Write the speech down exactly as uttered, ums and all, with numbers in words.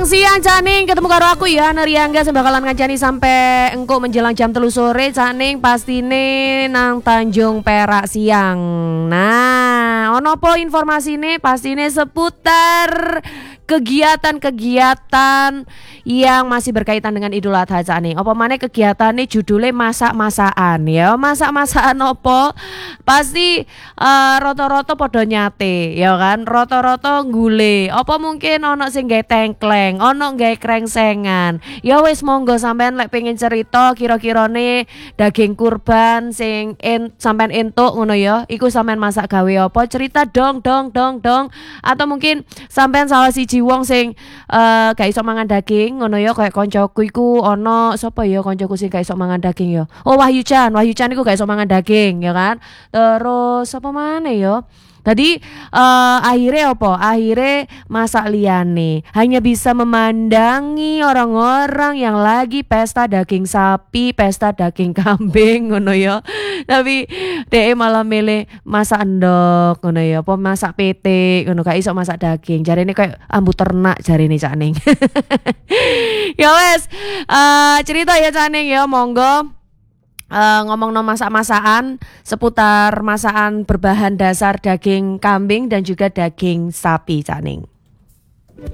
Siang Caning, ketemu karo aku ya Neriangga sing bakalan ngancani sampai engko menjelang jam telu sore Caning pastine nang Tanjung Perak siang. Nah, ono apa informasine pastine seputar kegiatan-kegiatan yang masih berkaitan dengan Idul Adha Caning. Apa maneh kegiatane judulnya masak-masakan ya. Masak-masakan apa? Pasti uh, roto-roto podo nyate ya kan. Roto-roto gule. Apa mungkin ono sing gawe tengkleng, ono gawe krengsengan. Ya wis monggo sampean lek pengen cerita kira-kirane daging kurban sing en, sampean entuk ngono ya. Iku sampean masak gawe apa? Cerita dong dong dong dong. Atau mungkin sampean salah siji wong sing uh, gak iso mangan daging ngono ya, kayak koncoku iku ono sapa ya koncoku sing gak iso mangan daging ya. Oh Wahyu Chan, Wahyu Chan iku gak iso mangan daging ya kan. Terus sapa maneh ya? Tadi uh, akhirnya apa? Akhirnya masak liyane hanya bisa memandangi orang-orang yang lagi pesta daging sapi, pesta daging kambing ngono ya. Tapi dhek malah milih masak endok ngono ya, apa masak pete ngono, gak iso masak daging. Jarine kayak ambu ternak jarine Caning. Ya wes, uh, cerita ya Caning ya, monggo. Uh, ngomong no masak-masakan seputar masakan berbahan dasar daging kambing dan juga daging sapi Caning.